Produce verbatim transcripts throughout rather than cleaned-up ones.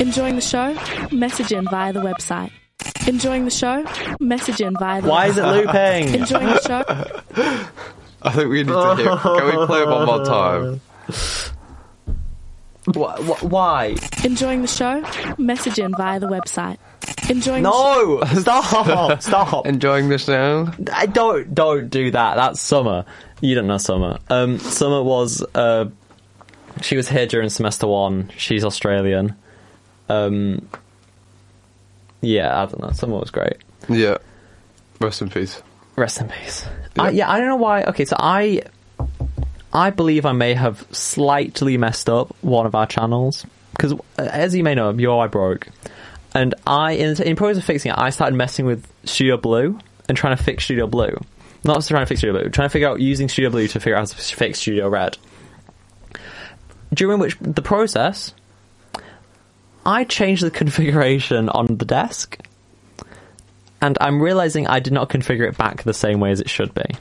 Enjoying the show? Message in via the website. Enjoying the show? Message in via the Why is it looping? Enjoying the show? I think we need to hear. Can we play it one more time? Wh- wh- why? Enjoying the show? Message in via the website. Enjoying No! Stop! Stop! Enjoying the show? I don't don't do that. That's Summer. You don't know Summer. Um, Summer was uh, she was here during semester one. She's Australian. Um, yeah, I don't know. Summer was great. Yeah. Rest in peace. Rest in peace. Yeah. I, yeah, I don't know why. Okay, so I I believe I may have slightly messed up one of our channels because, as you may know, your eye broke. And I, in, in process of fixing it, I started messing with Studio Blue and trying to fix Studio Blue. Not just trying to fix Studio Blue, trying to figure out using Studio Blue to figure out how to fix Studio Red. During which, the process, I changed the configuration on the desk. And I'm realising I did not configure it back the same way as it should be.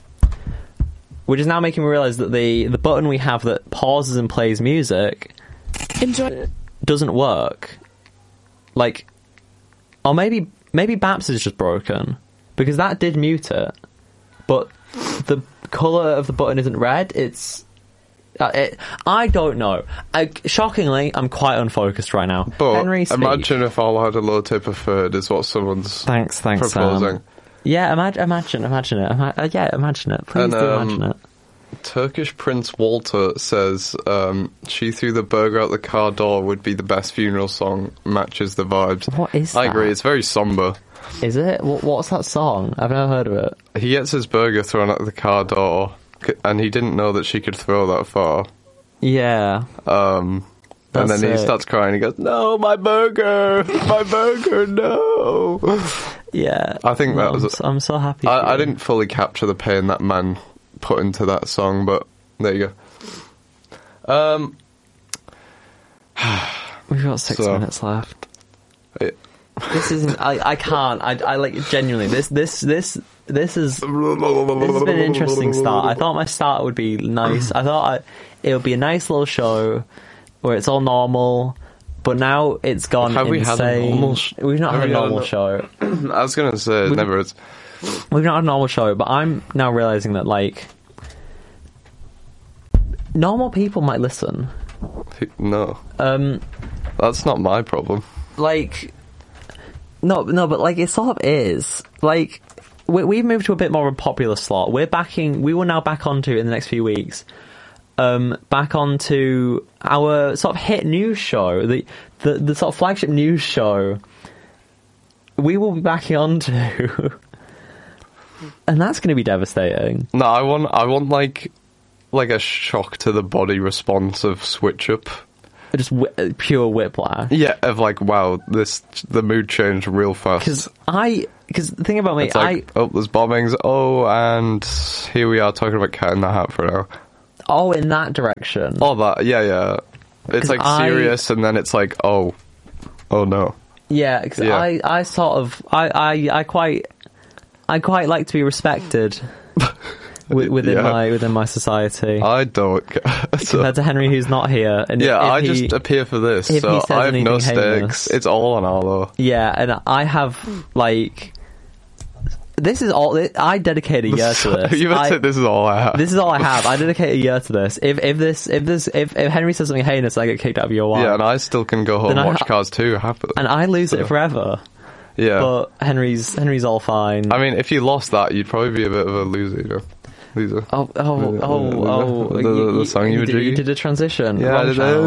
Which is now making me realise that the, the button we have that pauses and plays music Enjoy- doesn't work. Like, or maybe maybe Baps is just broken, because that did mute it, but the colour of the button isn't red. It's uh, it, I don't know. I, shockingly, I'm quite unfocused right now. But Henry, speak. imagine if all I had a low tip of third is what someone's Thanks, thanks, proposing. Sam. Yeah, imagine, imagine, imagine it. Ima- uh, yeah, imagine it. Please And, do um, imagine it. Turkish Prince Walter says um, She Threw the Burger Out the Car Door would be the best funeral song, matches the vibes. What is I that? agree, it's very somber. Is it? What, what's that song? I've never heard of it. He gets his burger thrown out the car door, c- and he didn't know that she could throw that far. Yeah. Um, and That's then he sick. starts crying. He goes, "No, my burger, my burger, no!" Yeah. I think that I'm was- so, I'm so happy. for I, I you. didn't fully capture the pain that man put into that song, but there you go. Um, We've got six So- minutes left. it, This isn't. I. I can't. I. I like genuinely. This. This. This. This is. This has been an interesting start. I thought my start would be nice. I thought I, it would be a nice little show where it's all normal. But now it's gone Have we insane. had a normal sh- We've not have had a we had normal a- show. I was gonna say, it We- never is. We've not had a normal show. But I'm now realizing that like normal people might listen. No, Um. that's not my problem. Like. No, no, but like it sort of is. Like we, we've moved to a bit more of a popular slot. We're backing. We will now back onto in the next few weeks. Um, back onto our sort of hit news show, the the, the sort of flagship news show. We will be backing onto, and that's going to be devastating. No, I want, I want like, like a shock to the body response of switch up. Just whi- pure whiplash. Yeah, of like, wow, this the mood changed real fast. Because I, because the thing about me, It's like, I oh, there's bombings. Oh, and here we are talking about Cat in the Hat for now. oh in that direction. All that, yeah, yeah. It's 'Cause like I- serious, and then it's like, oh, oh no. Yeah, because Yeah. I, I sort of, I, I, I quite, I quite like to be respected wi- within Yeah. my within my society. I don't. ca- so, Compared to Henry, who's not here. And yeah, if I he- just appear for this, if he so says I have no anything heinous- stakes. It's all on Arlo. yeah, and I have like, this is all. I dedicate a year to this. You I- said this is all I have. This is all I have. I dedicate a year to this. If if this if this if, if Henry says something heinous, I get kicked out of your one. Yeah, and I still can go home Then and I watch ha- Cars two happen. and I lose So- it forever. Yeah. But Henry's Henry's all fine. I mean, if you lost that, you'd probably be a bit of a loser, you know. Loser. Oh, oh, oh, oh! The- the- you- the song you were did, you doing? did a transition. Yeah, I Wrong did channel.